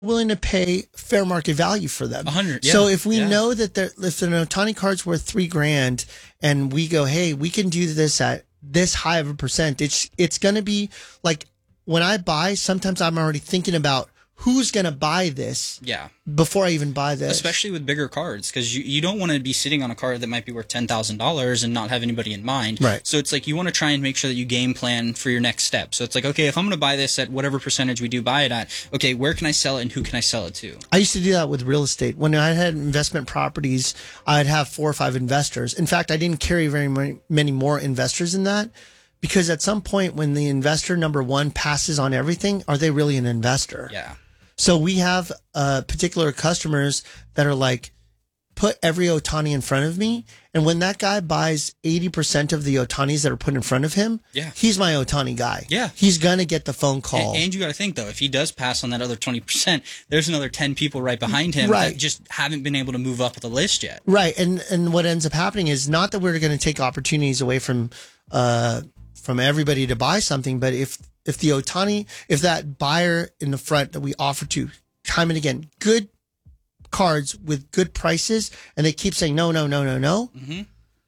willing to pay fair market value for them. 100. So Yeah, if we yeah. know that if an Otani card's worth $3,000 and we go, hey, we can do this at this high of a percentage, it's going to be like when I buy, sometimes I'm already thinking about who's going to buy this Yeah. before I even buy this. Especially with bigger cards, because you don't want to be sitting on a card that might be worth $10,000 and not have anybody in mind. Right. So it's like you want to try and make sure that you game plan for your next step. So it's like, okay, if I'm going to buy this at whatever percentage we do buy it at, okay, where can I sell it and who can I sell it to? I used to do that with real estate. When I had investment properties, I'd have 4 or 5 investors. In fact, I didn't carry very many more investors than that because at some point when the investor number one passes on everything, are they really an investor? Yeah. So we have particular customers that are like, put every Otani in front of me. And when that guy buys 80% of the Otanis that are put in front of him, Yeah. he's my Otani guy. Yeah. He's going to get the phone call. And you got to think, though, if he does pass on that other 20%, there's another 10 people right behind him Right. that just haven't been able to move up the list yet. Right. And what ends up happening is not that we're going to take opportunities away from everybody to buy something, but if the Otani, if that buyer in the front that we offer to time and again, good cards with good prices, and they keep saying no, Mm-hmm.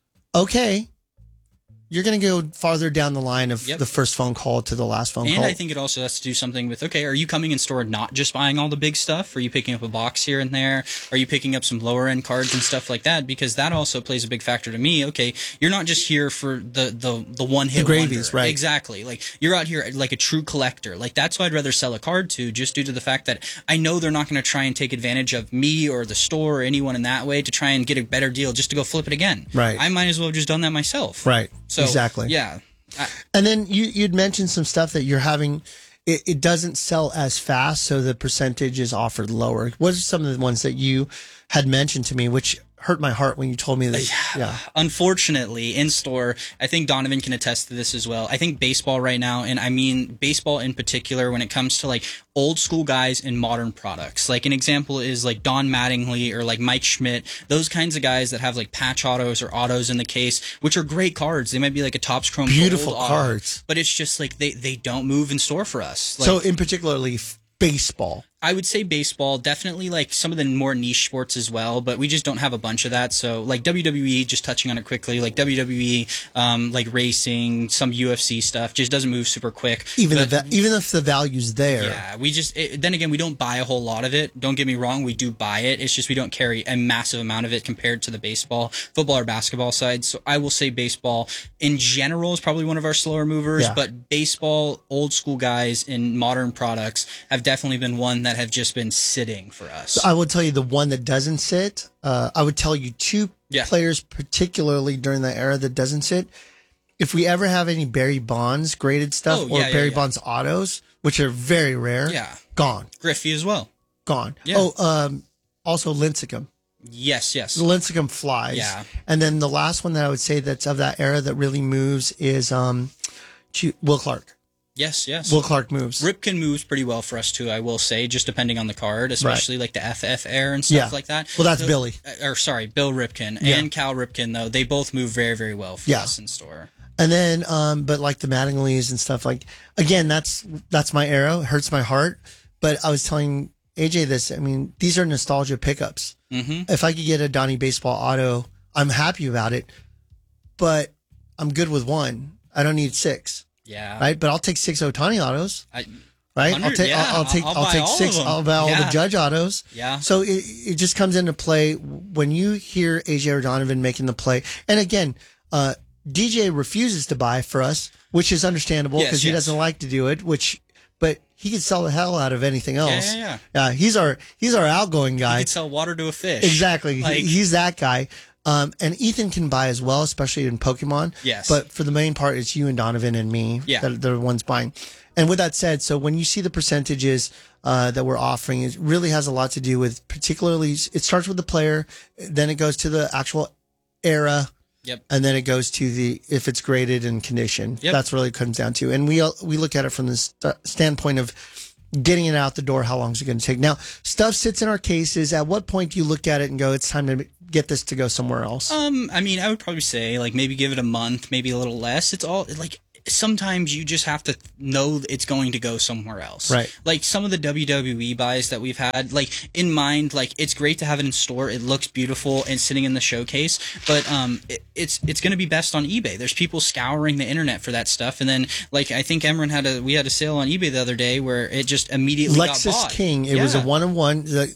okay, you're going to go farther down the line of Yep. the first phone call to the last phone And call. I think it also has to do something with, okay, are you coming in store not just buying all the big stuff? Are you picking up a box here and there? Are you picking up some lower end cards and stuff like that? Because that also plays a big factor to me. Okay, you're not just here for the one hit The gravies, wonder. right. Exactly. Like you're out here like a true collector. Like that's who I'd rather sell a card to, just due to the fact that I know they're not going to try and take advantage of me or the store or anyone in that way to try and get a better deal just to go flip it again. Right. I might as well have just done that myself. Right. So Exactly. Yeah. And then you'd mentioned some stuff that you're having, it doesn't sell as fast, so the percentage is offered lower. What are some of the ones that you had mentioned to me, which hurt my heart when you told me that? Yeah. Unfortunately, in store, I think Donovan can attest to this as well. I think baseball right now, and I mean baseball in particular, when it comes to like old school guys and modern products. Like an example is like Don Mattingly or like Mike Schmidt, those kinds of guys that have like patch autos or autos in the case, which are great cards. They might be like a Topps Chrome Beautiful Gold auto, cards. but it's just like they don't move in store for us. Like, So in particularly baseball. I would say baseball, definitely like some of the more niche sports as well, but we just don't have a bunch of that. So like WWE, just touching on it quickly, like WWE, like racing, some UFC stuff, just doesn't move super quick. Even But- even if the value's there. yeah, we just then again we don't buy a whole lot of it. Don't get me wrong, we do buy it. It's just we don't carry a massive amount of it compared to the baseball, football, or basketball side. So I will say baseball in general is probably one of our slower movers, Yeah. but baseball, old school guys in modern products have definitely been one that have just been sitting for us. I will tell you the one that doesn't sit. I would tell you 2 Yeah. players, particularly during that era, that doesn't sit. If we ever have any Barry Bonds graded stuff Oh, or yeah, yeah, Barry yeah. Bonds autos, which are very rare, Yeah. gone, Griffey as well. gone. Yeah. Oh, also Lincecum. Yes. The Lincecum flies. Yeah. And then the last one that I would say that's of that era that really moves is Will Clark. Yes. Will Clark moves. Ripken moves pretty well for us too, I will say, just depending on the card, especially like the FF Air and stuff Yeah. like that. Well, that's So- Billy. Or sorry, Bill Ripken Yeah. and Cal Ripken, though, they both move very, very well for Yeah. us in store. And then, but like the Mattingly's and stuff, like, again, that's my era. It hurts my heart. But I was telling AJ this. I mean, these are nostalgia pickups. Mm-hmm. If I could get a Donnie baseball auto, I'm happy about it. But I'm good with one. I don't need 6, Yeah. right? But I'll take 6 Otani autos, I, right? 100, yeah. I'll take buy all of 6. them. I'll buy all the Yeah. Judge autos. Yeah. So it just comes into play when you hear AJ or Donovan making the play. And again, DJ refuses to buy for us, which is understandable Yes, because he yes. doesn't like to do it. But he could sell the hell out of anything else. Yeah. He's our outgoing You guy. could sell water to a fish. Exactly. Like, He's that guy. And Ethan can buy as well, especially in Pokemon. Yes. But for the main part, it's you and Donovan and me Yeah. that are the ones buying. And with that said, so when you see the percentages that we're offering, it really has a lot to do with particularly, it starts with the player, then it goes to the actual era, Yep. and then it goes to the if it's graded and condition. Yep. That's really what it comes down to. And we look at it from the standpoint of getting it out the door. How long is it going to take? Now, stuff sits in our cases. At what point do you look at it and go, it's time to get this to go somewhere else? I mean, I would probably say like maybe give it a month, maybe a little less. It's all like sometimes you just have to know it's going to go somewhere else. Right. Like some of the WWE buys that we've had, like in mind, like it's great to have it in store. It looks beautiful and sitting in the showcase, but it's going to be best on eBay. There's people scouring the internet for that stuff, and then like I think Emran we had a sale on eBay the other day where it just immediately got Lexus bought. King. It was a 1-on-1.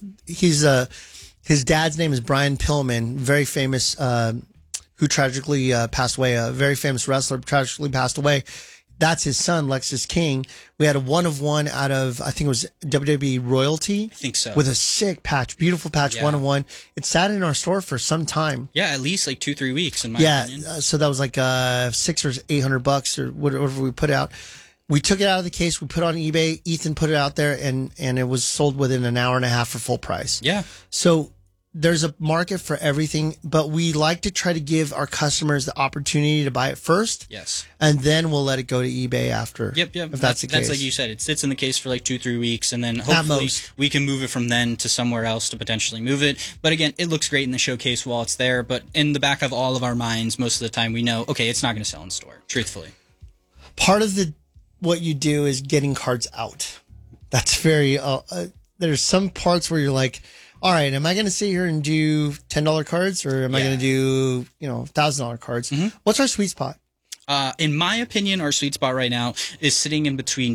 His dad's name is Brian Pillman, very famous, who tragically passed away. A very famous wrestler tragically passed away. That's his son, Lexus King. We had a 1-of-1 out of, I think it was WWE Royalty. I think so. With a sick patch, beautiful patch, Yeah. 1-of-1. It sat in our store for some time. Yeah, at least like 2-3 weeks in my opinion. So that was like $600 or $800 or whatever we put out. We took it out of the case. We put it on eBay. Ethan put it out there, and it was sold within an hour and a half for full price. Yeah. So there's a market for everything, but we like to try to give our customers the opportunity to buy it first. Yes. And then we'll let it go to eBay after. Yep. If that's the case. That's like you said. It sits in the case for like 2-3 weeks, and then hopefully most. we can move it from then to somewhere else to potentially move it. But again, it looks great in the showcase while it's there. But in the back of all of our minds, most of the time we know, okay, it's not going to sell in store. Truthfully. Part of what you do is getting cards out. That's very. There's some parts where you're like, all right, am I going to sit here and do $10 cards, or am I going to do $1,000 cards? What's our sweet spot? In my opinion, our sweet spot right now is sitting in between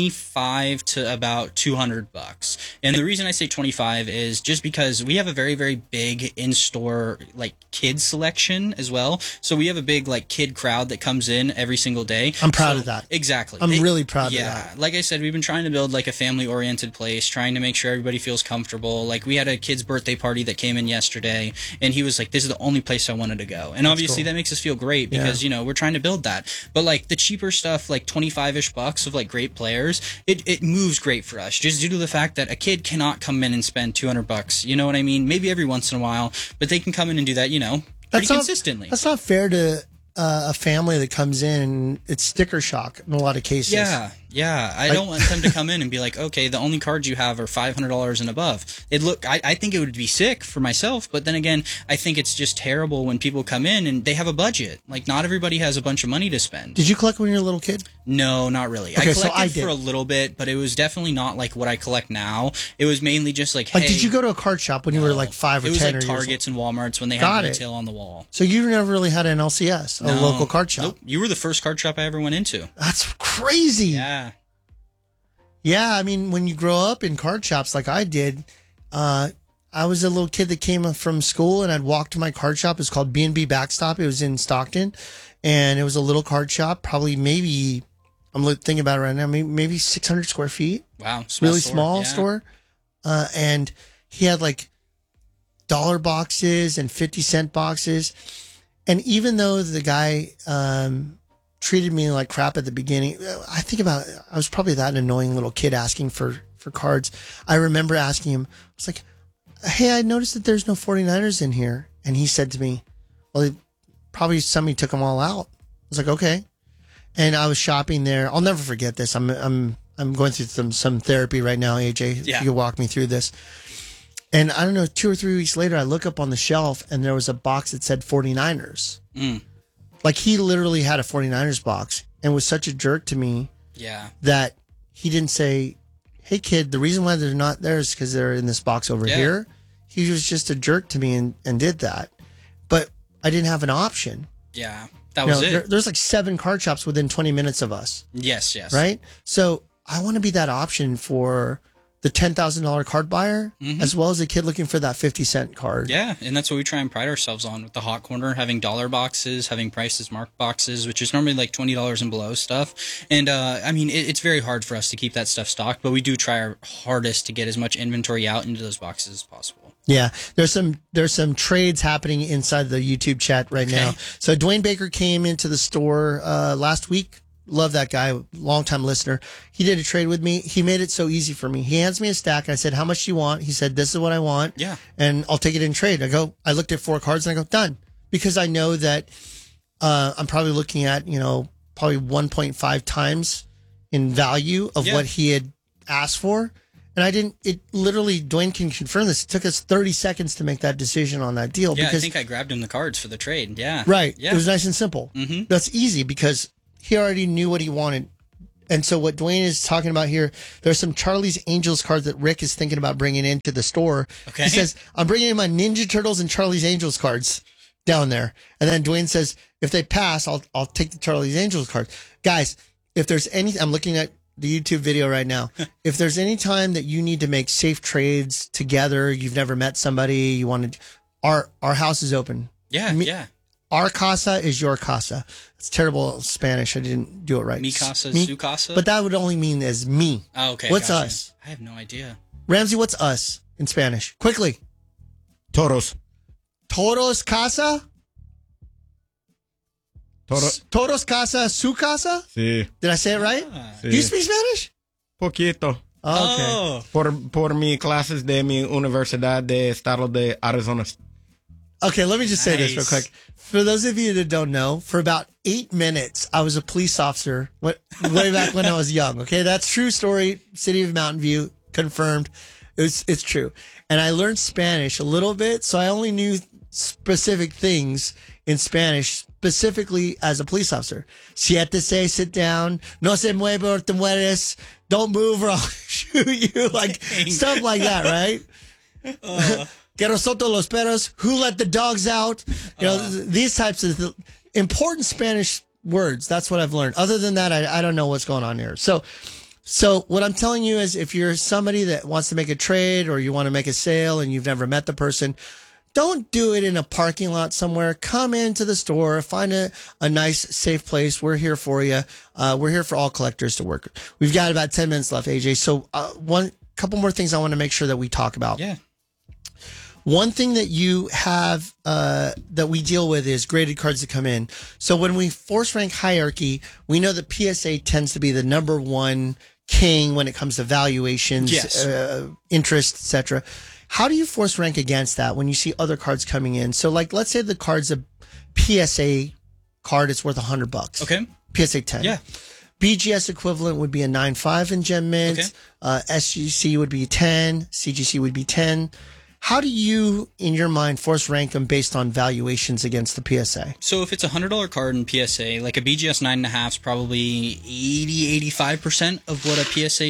25 to about $200. And the reason I say 25 is just because we have a very, very big in-store like kid selection as well. So we have a big like kid crowd that comes in every single day. I'm proud of that. Exactly. I'm really proud of that. Yeah. Like I said, we've been trying to build like a family-oriented place, trying to make sure everybody feels comfortable. Like we had a kid's birthday party that came in yesterday, and he was like, this is the only place I wanted to go. And obviously that makes us feel great because, we're trying to build that. But like the cheaper stuff, like 25-ish bucks of like great players, it moves great for us just due to the fact that a kid cannot come in and spend $200. You know what I mean? Maybe every once in a while, but they can come in and do that, pretty consistently. That's not fair to a family that comes in and it's sticker shock in a lot of cases. Yeah. I don't want them to come in and be like, okay, the only cards you have are $500 and above. I think it would be sick for myself, but then again, I think it's just terrible when people come in and they have a budget. Like, not everybody has a bunch of money to spend. Did you collect when you were a little kid? No, not really. Okay, I so collected for a little bit, but it was definitely not like what I collect now. It was mainly just like, did you go to a card shop when you were like 5 or 10? It was like or Targets and Walmarts when they had retail on the wall. So you never really had an LCS, a local card shop? Nope. You were the first card shop I ever went into. That's crazy. Yeah. Yeah, I mean, when you grow up in card shops like I did, I was a little kid that came from school and I'd walk to my card shop. It was called B&B Backstop. It was in Stockton, and it was a little card shop, probably maybe, I'm thinking about it right now, maybe 600 square feet. Wow. Small store. And he had like dollar boxes and 50-cent boxes. And even though the guy treated me like crap at the beginning, I was probably that annoying little kid asking for cards. I remember asking him, I was like, hey, I noticed that there's no 49ers in here. And he said to me, well, probably somebody took them all out. I was like, okay. And I was shopping there. I'll never forget this. I'm going through some therapy right now, AJ. Yeah. If you could walk me through this. And I don't know, 2 or 3 weeks later, I look up on the shelf and there was a box that said 49ers. Like, he literally had a 49ers box and was such a jerk to me that he didn't say, hey, kid, the reason why they're not there is because they're in this box over here. He was just a jerk to me and did that. But I didn't have an option. Yeah, that was it. There's like 7 card shops within 20 minutes of us. Yes. Right? So I want to be that option for the $10,000 card buyer, as well as a kid looking for that 50-cent card. Yeah, and that's what we try and pride ourselves on with the Hot Corner, having dollar boxes, having prices marked boxes, which is normally like $20 and below stuff. And I mean, it's very hard for us to keep that stuff stocked, but we do try our hardest to get as much inventory out into those boxes as possible. Yeah, there's some trades happening inside the YouTube chat right now. So Dwayne Baker came into the store last week. Love that guy, longtime listener. He did a trade with me. He made it so easy for me. He hands me a stack. I said, how much do you want? He said, this is what I want. Yeah. And I'll take it in trade. I looked at 4 cards and I go, done. Because I know that I'm probably looking at, probably 1.5 times in value of what he had asked for. And Dwayne can confirm this. It took us 30 seconds to make that decision on that deal. Yeah, because, I think I grabbed him the cards for the trade. Yeah. Right. Yeah. It was nice and simple. That's easy because he already knew what he wanted. And so what Dwayne is talking about here, there's some Charlie's Angels cards that Rick is thinking about bringing into the store. Okay. He says, I'm bringing in my Ninja Turtles and Charlie's Angels cards down there. And then Dwayne says, if they pass, I'll take the Charlie's Angels cards. Guys, if there's any, I'm looking at the YouTube video right now. If there's any time that you need to make safe trades together, you've never met somebody, you want to, our house is open. Yeah. Our casa is your casa. It's terrible Spanish. I didn't do it right. Mi casa is su casa? But that would only mean as me. Oh, okay. What's gotcha. us? I have no idea. Ramsey, what's us in Spanish? Quickly. Toros. Toros casa? Toros casa, su casa? Sí. Did I say it right? Ah. Do you speak Spanish? Poquito. Oh, okay. Por mi clases de mi Universidad de Estado de Arizona. Okay, let me just say this real quick. For those of you that don't know, for about 8 minutes, I was a police officer way back when I was young. Okay, that's true story. City of Mountain View, confirmed. It's true. And I learned Spanish a little bit, so I only knew specific things in Spanish, specifically as a police officer. Siete se, sit down. No se mueve or te mueres. Don't move or I'll shoot you. Like stuff like that, right? Que nosotros los perros, who let the dogs out? You know, these types of important Spanish words. That's what I've learned. Other than that, I don't know what's going on here. So what I'm telling you is if you're somebody that wants to make a trade or you want to make a sale and you've never met the person, don't do it in a parking lot somewhere. Come into the store, find a nice, safe place. We're here for you. We're here for all collectors to work. We've got about 10 minutes left, AJ. So couple more things I want to make sure that we talk about. Yeah. One thing that you have that we deal with is graded cards that come in. So when we force rank hierarchy, we know that PSA tends to be the number one king when it comes to valuations, yes. Interest, etc. How do you force rank against that when you see other cards coming in? So like, let's say the card's a PSA card, it's worth $100. Okay. PSA 10. Yeah. BGS equivalent would be a 9.5 in Gem Mint. Okay. SGC would be 10. CGC would be 10. How do you, in your mind, force rank them based on valuations against the PSA? So if it's a $100 card in PSA, like a BGS 9.5 is probably 85% of what a PSA,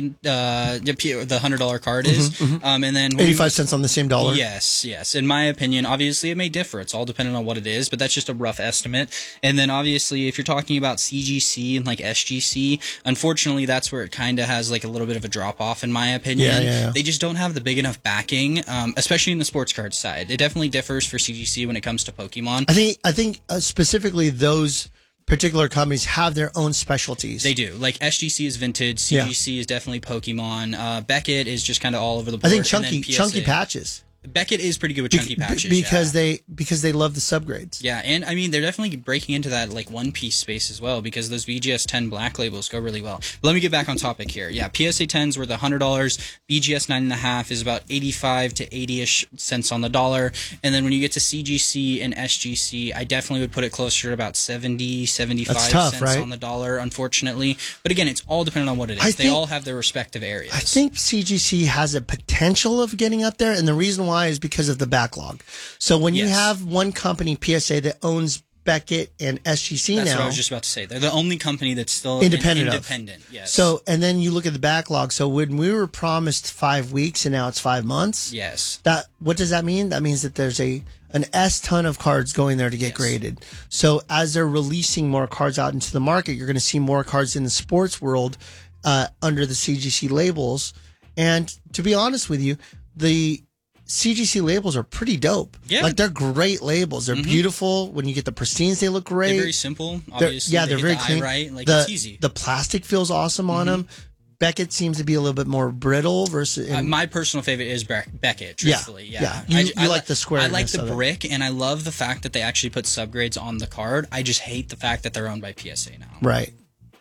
the $100 card is. And then 85 cents on the same dollar? Yes. In my opinion, obviously it may differ. It's all dependent on what it is, but that's just a rough estimate. And then obviously if you're talking about CGC and like SGC, unfortunately that's where it kind of has like a little bit of a drop off in my opinion. Yeah. They just don't have the big enough backing, especially in the sports card side. It definitely differs for CGC when it comes to Pokemon. I think specifically those particular companies have their own specialties. They do. Like SGC is vintage, CGC is definitely Pokemon. Beckett is just kind of all over the board. I think chunky patches. Beckett is pretty good with chunky patches because they love the subgrades. Yeah, and I mean they're definitely breaking into that like One Piece space as well because those BGS 10 black labels go really well. But let me get back on topic here. Yeah, PSA 10s worth $100. BGS 9.5 is about 85 to 80ish cents on the dollar, and then when you get to CGC and SGC, I definitely would put it closer to about 70, 75 cents right? on the dollar. Unfortunately, but again, it's all dependent on what it is. They all have their respective areas. I think CGC has a potential of getting up there, and the reason why is because of the backlog. So when you have one company, PSA, that owns Beckett and SGC That's now. what I was just about to say. They're the only company that's still independent. Yes. So, and then you look at the backlog. So when we were promised 5 weeks and now it's 5 months. Yes. What does that mean? That means that there's an S ton of cards going there to get graded. So as they're releasing more cards out into the market, you're going to see more cards in the sports world under the CGC labels. And to be honest with you, the CGC labels are pretty dope. Yeah. Like they're great labels. They're beautiful. When you get the pristines, they look great. They're very simple. Obviously, they're very clean. Right? Like it's easy. The plastic feels awesome on them. Beckett seems to be a little bit more brittle versus. My personal favorite is Beckett. Truthfully, yeah. You like the square. I like the brick, and I love the fact that they actually put subgrades on the card. I just hate the fact that they're owned by PSA now. Right.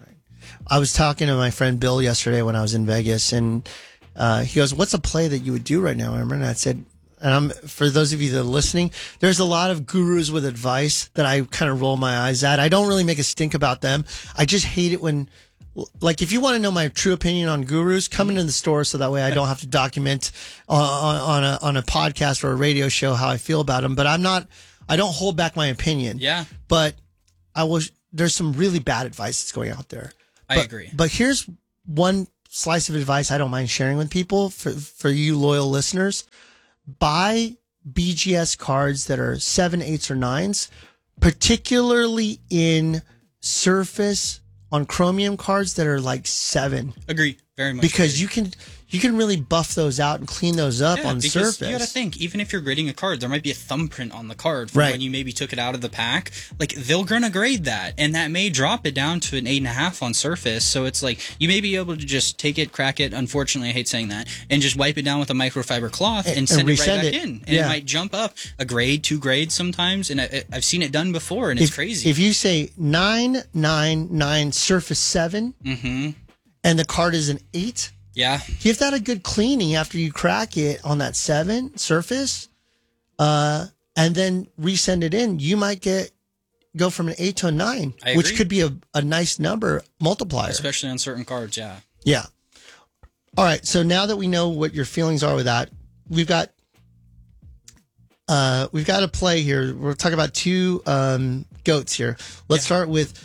I was talking to my friend Bill yesterday when I was in Vegas, and he goes, "What's a play that you would do right now?" I remember, and I said. And for those of you that are listening, there's a lot of gurus with advice that I kind of roll my eyes at. I don't really make a stink about them. I just hate it when, like, if you want to know my true opinion on gurus, come into the store so that way I don't have to document on a podcast or a radio show how I feel about them. But I don't hold back my opinion. Yeah. But I will there's some really bad advice that's going out there. I agree. But here's one slice of advice I don't mind sharing with people for you loyal listeners. Buy BGS cards that are 7, 8s, or 9s, particularly in Surface on Chromium cards that are like 7. Agree. Very much. Because agree. you can really buff those out and clean those up on because Surface. You got to think, even if you're grading a card, there might be a thumbprint on the card from when you maybe took it out of the pack. Like, they're going to grade that, and that may drop it down to an 8.5 on Surface. So it's like, you may be able to just take it, crack it, unfortunately, I hate saying that, and just wipe it down with a microfiber cloth and send it right back in. And it might jump up a grade, 2 grades sometimes, and I've seen it done before, and it's crazy. If you say 9, 9, 9, Surface 7, and the card is an 8, give that a good cleaning after you crack it on that 7 Surface, and then resend it in. You might go from an 8 to a 9, which could be a nice number multiplier. Especially on certain cards, yeah. Yeah. All right, so now that we know what your feelings are with that, we've got a play here. We're talking about 2 goats here. Let's start with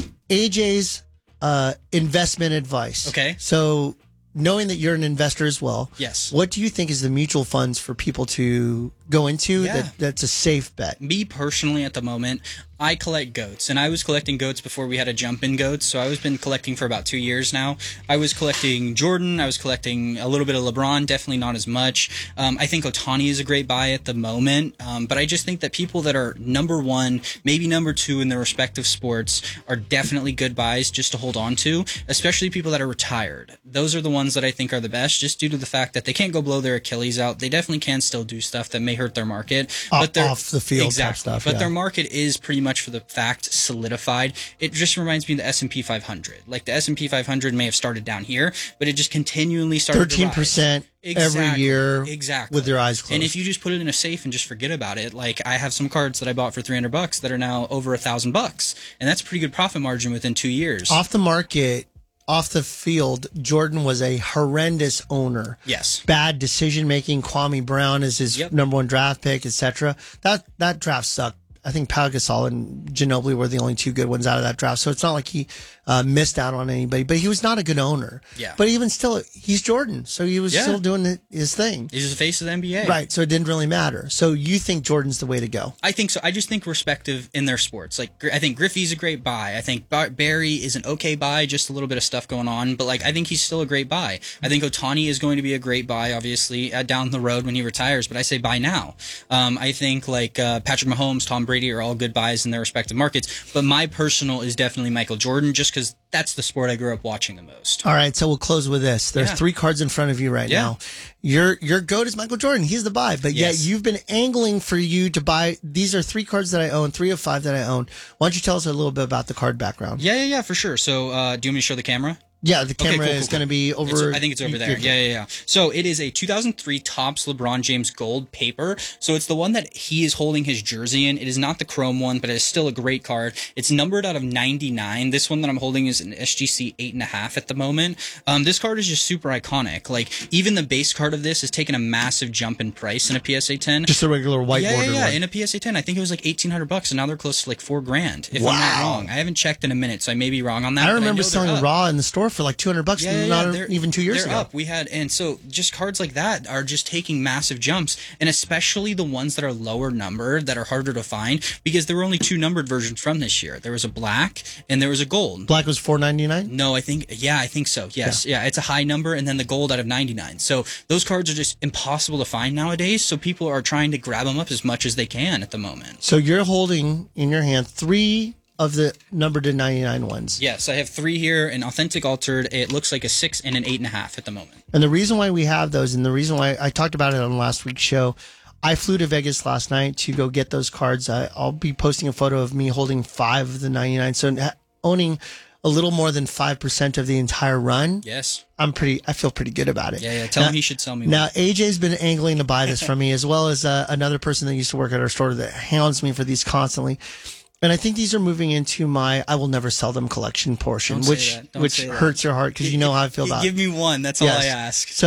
AJ's investment advice. Okay. So, knowing that you're an investor as well, yes, what do you think is the mutual funds for people to go into that's a safe bet? Me personally, at the moment, I collect goats, and I was collecting goats before we had a jump in goats, so I've been collecting for about 2 years now. I was collecting Jordan, I was collecting a little bit of LeBron, definitely not as much. I think Ohtani is a great buy at the moment, but I just think that people that are number 1, maybe number 2 in their respective sports are definitely good buys just to hold on to, especially people that are retired. Those are the ones that I think are the best, just due to the fact that they can't go blow their Achilles out. They definitely can still do stuff that may hurt their market. But off the field type stuff. But their market is pretty much, for the fact, solidified. It just reminds me of the S&P 500. Like, the S&P 500 may have started down here, but it just continually started 13% every year with their eyes closed. And if you just put it in a safe and just forget about it, like, I have some cards that I bought for $300 that are now over $1,000, and that's a pretty good profit margin within 2 years. Off the market, off the field, Jordan was a horrendous owner. Yes. Bad decision making. Kwame Brown is his number 1 draft pick, etc. That draft sucked. I think Pau Gasol and Ginobili were the only 2 good ones out of that draft. So it's not like he missed out on anybody, but he was not a good owner. Yeah. But even still, he's Jordan. So he was still doing his thing. He's the face of the NBA. Right. So it didn't really matter. So you think Jordan's the way to go? I think so. I just think respective in their sports. Like, I think Griffey's a great buy. I think Barry is an okay buy, just a little bit of stuff going on. But, like, I think he's still a great buy. I think Ohtani is going to be a great buy, obviously, down the road when he retires. But I say buy now. I think, like, Patrick Mahomes, Tom Brady are all good buys in their respective markets. But my personal is definitely Michael Jordan, just because that's the sport I grew up watching the most. All right, so we'll close with this. There's 3 cards in front of you right now. Your GOAT is Michael Jordan. He's the buy. But yet you've been angling for you to buy. These are 3 cards that I own, 3 of 5 that I own. Why don't you tell us a little bit about the card background? Yeah, for sure. So do you want me to show the camera? Yeah, the camera is going to be over. I think it's over there. Yeah. So it is a 2003 Topps LeBron James Gold paper. So it's the one that he is holding his jersey in. It is not the chrome one, but it is still a great card. It's numbered out of 99. This one that I'm holding is an SGC 8.5 at the moment. This card is just super iconic. Like, even the base card of this has taken a massive jump in price in a PSA 10. Just a regular white border. Yeah. In a PSA 10, I think it was like $1,800, and now they're close to like $4,000. If I'm not wrong, I haven't checked in a minute, so I may be wrong on that. I remember selling raw in the store for like $200 not even 2 years ago. Up. And so just cards like that are just taking massive jumps, and especially the ones that are lower numbered, that are harder to find, because there were only 2 numbered versions from this year. There was a black and there was a gold. Black was $4.99? No, I think so. Yes. Yeah, it's a high number, and then the gold out of 99. So those cards are just impossible to find nowadays, so people are trying to grab them up as much as they can at the moment. So you're holding in your hand 3 of the numbered to 99 ones. Yes, I have 3 here, an authentic altered. It looks like a 6 and an 8.5 at the moment. And the reason why we have those, and the reason why I talked about it on last week's show, I flew to Vegas last night to go get those cards. I'll be posting a photo of me holding 5 of the 99. So owning a little more than 5% of the entire run. Yes. I feel pretty good about it. Yeah. Tell him he should sell me one. Now, AJ's been angling to buy this from me, as well as another person that used to work at our store that hounds me for these constantly. And I think these are moving into my I will never sell them collection portion, which hurts your heart because you know how I feel about it. Give me one. That's all I ask. So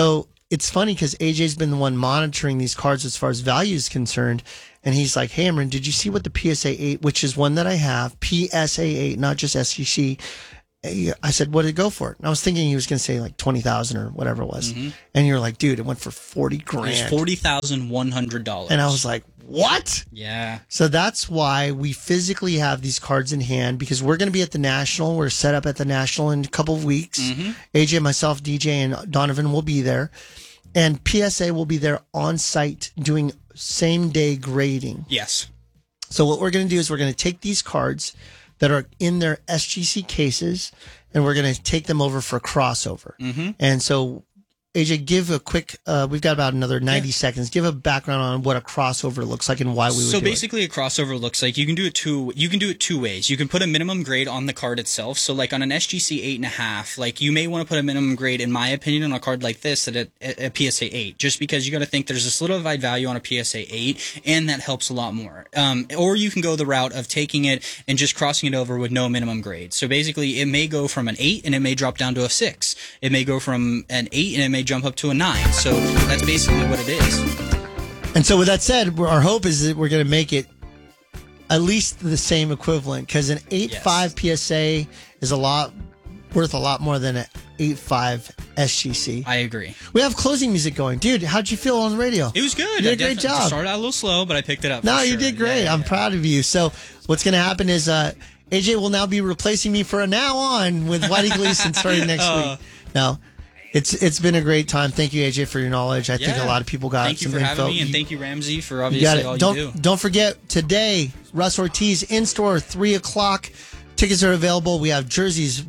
it's funny because AJ's been the one monitoring these cards as far as value is concerned. And he's like, hey, Amron, did you see what the PSA 8, which is one that I have, PSA 8, not just SGC. I said, what did it go for? And I was thinking he was going to say like 20,000 or whatever it was. Mm-hmm. And you're like, dude, it went for 40 grand. It was $40,100. And I was like, what? Yeah. So that's why we physically have these cards in hand, because we're going to be at the National. We're set up at the National in a couple of weeks. Mm-hmm. AJ, myself, DJ, and Donovan will be there. And PSA will be there on site doing same day grading. Yes. So what we're going to do is we're going to take these cards that are in their SGC cases, and we're going to take them over for crossover. Mm-hmm. And so, AJ, give a quick, we've got about another 90 seconds. Give a background on what a crossover looks like and why we would do it. So basically a crossover looks like you can do it two ways. You can put a minimum grade on the card itself. So like on an SGC 8.5, like you may want to put a minimum grade, in my opinion, on a card like this at a PSA 8, just because you got to think there's a solidified value on a PSA 8, and that helps a lot more. Or you can go the route of taking it and just crossing it over with no minimum grade. So basically it may go from an 8 and it may drop down to a 6. It may go from an 8 and it may jump up to a 9. So that's basically what it is. And so with that said, our hope is that we're going to make it at least the same equivalent, because an 8.5 PSA is worth a lot more than an 8.5 SGC. I agree. We have closing music going. Dude, how'd you feel on the radio? It was good. You did a great job. Started out a little slow, but I picked it up. No, for you sure. did great. Yeah, I'm yeah. proud of you. So what's going to happen is AJ will now be replacing me for now on with Whitey Gleason starting next week. No, it's been a great time. Thank you, AJ, for your knowledge. I think a lot of people got Thank you some for info. having me, and thank you, Ramsey, for You obviously got it. all you do. Don't forget, today, Russ Ortiz in store, 3 o'clock. Tickets are available. We have jerseys,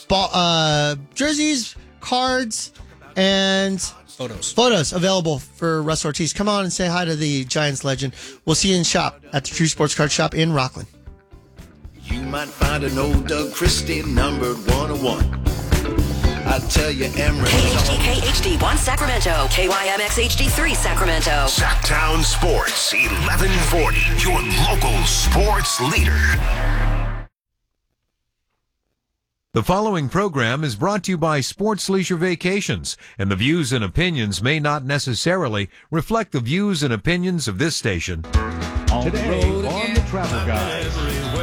cards, and photos available for Russ Ortiz. Come on and say hi to the Giants legend. We'll see you in shop at the True Sports Card Shop in Rockland. You might find an old Doug Christie numbered 101. I tell you, Amron. KHDK HD1 Sacramento, KYMX HD3 Sacramento. Sacktown Sports 1140, your local sports leader. The following program is brought to you by Sports Leisure Vacations, and the views and opinions may not necessarily reflect the views and opinions of this station. Today on the Travel Guys.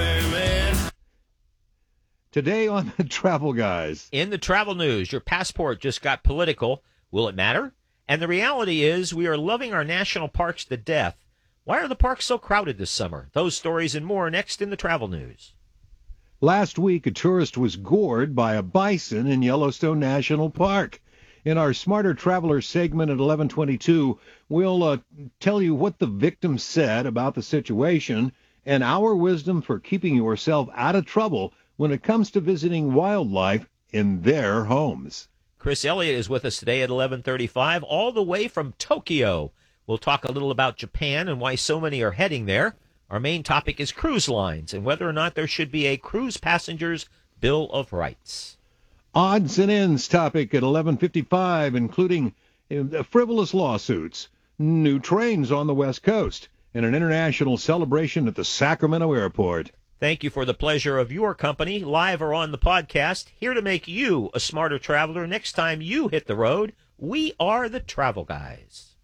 Today on the Travel Guys. In the travel news, your passport just got political. Will it matter? And the reality is we are loving our national parks to death. Why are the parks so crowded this summer? Those stories and more next in the travel news. Last week, a tourist was gored by a bison in Yellowstone National Park. In our Smarter Traveler segment at 11:22, we'll tell you what the victim said about the situation and our wisdom for keeping yourself out of trouble when it comes to visiting wildlife in their homes. Chris Elliott is with us today at 11:35, all the way from Tokyo. We'll talk a little about Japan and why so many are heading there. Our main topic is cruise lines and whether or not there should be a cruise passenger's Bill of Rights. Odds and ends topic at 11:55, including frivolous lawsuits, new trains on the West Coast, and an international celebration at the Sacramento airport. Thank you for the pleasure of your company, live or on the podcast, here to make you a smarter traveler next time you hit the road. We are the Travel Guys.